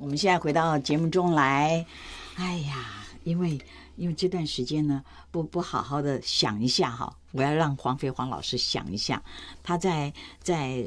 我们现在回到节目中来。哎呀，因为这段时间呢，不好好的想一下哈，我要让黄飞黄老师想一下，他在